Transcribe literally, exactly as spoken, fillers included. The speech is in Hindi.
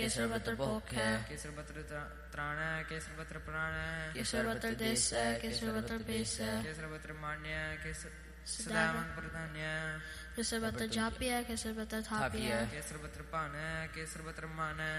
के सर्वत्र भोग है, के सर्वत्र त्राण है, के सर्वत्र प्राण है, के सर्वत्र देश है, के सर्वत्र भेष है, के सर्वत्र मान्य है, के सदा मंग प्रधान्य, के सर्वत्र जाप्य है, के सर्वत्र थाप्य है, के सर्वत्र पान है, के सर्वत्र मान है,